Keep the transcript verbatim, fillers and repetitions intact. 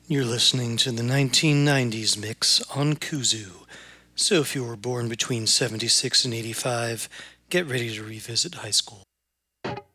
You're listening to the nineteen nineties mix on Kuzu. So if you were born between seventy-six and eighty-five, get ready to revisit high school.